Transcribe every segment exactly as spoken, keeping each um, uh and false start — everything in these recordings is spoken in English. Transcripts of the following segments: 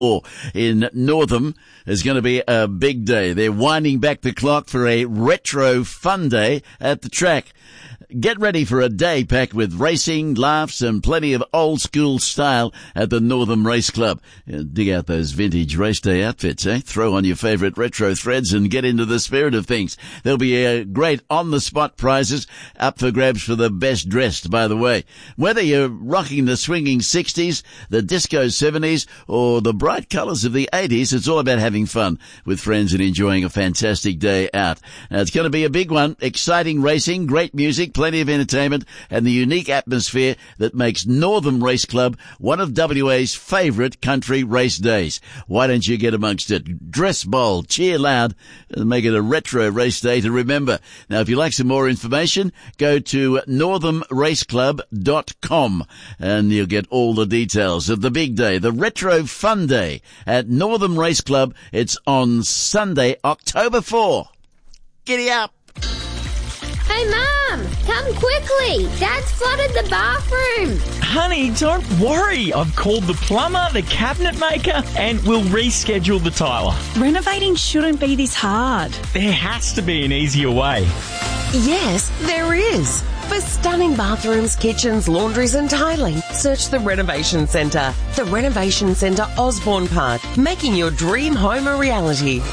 in Northam is going to be a big day. They're winding back the clock for a retro fun day at the track. Get ready for a day packed with racing, laughs, and plenty of old-school style at the Northam Race Club. Uh, dig out those vintage race day outfits, eh? Throw on your favourite retro threads and get into the spirit of things. There'll be uh, great on-the-spot prizes up for grabs for the best dressed, by the way. Whether you're rocking the swinging sixties, the disco seventies, or the bright colours of the eighties, it's all about having fun with friends and enjoying a fantastic day out. Now, it's going to be a big one. Exciting racing, great music, plenty of entertainment, and the unique atmosphere that makes Northam Race Club one of W A's favourite country race days. Why don't you get amongst it? Dress bold, cheer loud, and make it a retro race day to remember. Now, if you'd like some more information, go to northam race club dot com and you'll get all the details of the big day, the Retro Fun Day at Northam Race Club. It's on Sunday, October fourth. Giddy up! Hey, Mum, come quickly. Dad's flooded the bathroom. Honey, don't worry. I've called the plumber, the cabinet maker, and we'll reschedule the tiler. Renovating shouldn't be this hard. There has to be an easier way. Yes, there is. For stunning bathrooms, kitchens, laundries and tiling, search the Renovation Centre. The Renovation Centre, Osborne Park, making your dream home a reality.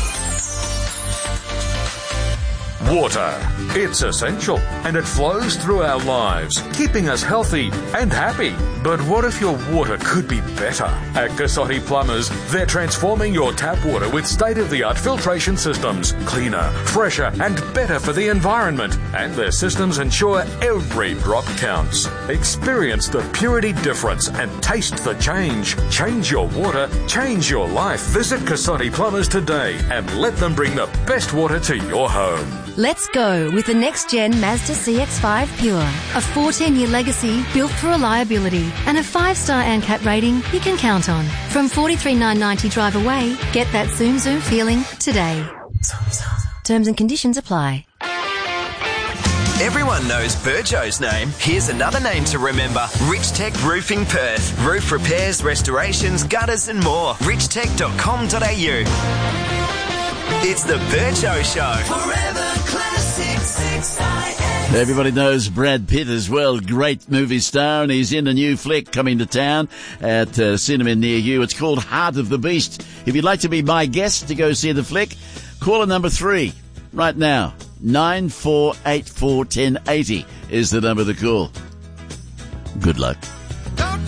Water. It's essential and it flows through our lives, keeping us healthy and happy. But what if your water could be better? At Cassotti Plumbers, they're transforming your tap water with state-of-the-art filtration systems, cleaner, fresher and better for the environment. And their systems ensure every drop counts. Experience the purity difference and taste the change. Change your water, change your life. Visit Cassotti Plumbers today and let them bring the best water to your home. Let's go with the next-gen Mazda C X five Pure. A fourteen-year legacy built for reliability and a five-star A N C A T rating you can count on. From forty-three thousand nine hundred ninety drive away, get that zoom zoom feeling today. Terms and conditions apply. Everyone knows Burjo's name. Here's another name to remember. Richtech Roofing Perth. Roof repairs, restorations, gutters and more. richtech dot com dot a u. It's the Burjo Show. Forever Classic six I X. Everybody knows Brad Pitt as well. Great movie star, and he's in a new flick coming to town at a cinema near you. It's called Heart of the Beast. If you'd like to be my guest to go see the flick, call number three right now. nine four eight four, one zero eight zero is the number to call. Good luck.